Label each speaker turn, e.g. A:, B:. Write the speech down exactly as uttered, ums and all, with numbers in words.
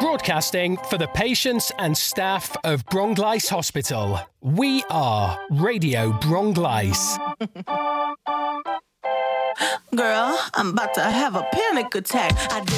A: Broadcasting for the patients and staff of Bronglice Hospital. We are Radio Bronglice.
B: Girl, I'm about to have a panic attack. I did